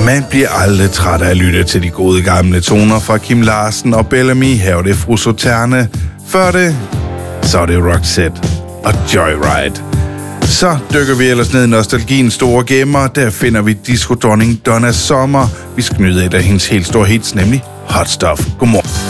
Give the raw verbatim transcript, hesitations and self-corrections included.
Man bliver aldrig træt af at lytte til de gode gamle toner fra Kim Larsen og Bellamy. Her er det Fru Sauterne. Før det, så er det Roxette og Joyride. Så dykker vi ellers ned i nostalgiens store gemmer. Der finder vi disco-dronning Donna Summer. Vi skal nyde et af hendes helt store hits, nemlig Hot Stuff. Godmorgen.